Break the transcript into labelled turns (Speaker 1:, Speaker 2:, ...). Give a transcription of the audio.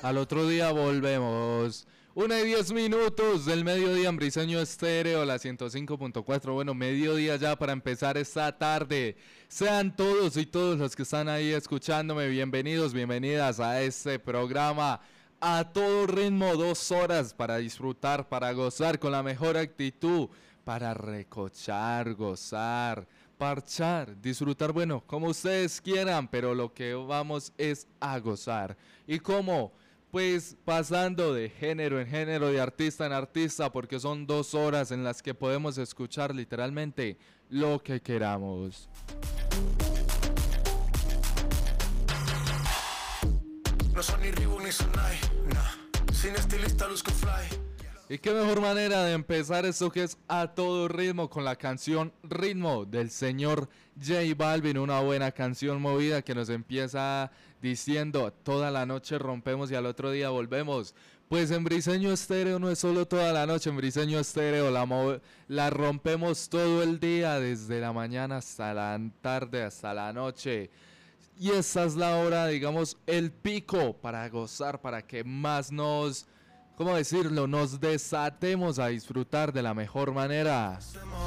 Speaker 1: Al otro día volvemos. 1:10 del mediodía en Briseño Estéreo, la 105.4. Bueno, mediodía ya para empezar esta tarde. Sean todos y todos los que están ahí escuchándome bienvenidos, bienvenidas a este programa. A todo ritmo, 2 horas para disfrutar, para gozar con la mejor actitud, para recochar, gozar, parchar, disfrutar, bueno, como ustedes quieran, pero lo que vamos es a gozar. ¿Y cómo? Pues pasando de género en género, de artista en artista, porque son 2 horas en las que podemos escuchar literalmente lo que queramos.
Speaker 2: No son ni Reebok ni Sonai, nah. Sin estilista luzco fly.
Speaker 1: Y qué mejor manera de empezar esto que es a todo ritmo con la canción Ritmo del señor J Balvin, una buena canción movida que nos empieza diciendo toda la noche rompemos y al otro día volvemos. Pues en Briseño Estéreo no es solo toda la noche, en Briseño Estéreo la rompemos todo el día, desde la mañana hasta la tarde, hasta la noche. Y esa es la hora, digamos, el pico para gozar, para que más nos, ¿cómo decirlo?, nos desatemos a disfrutar de la mejor manera.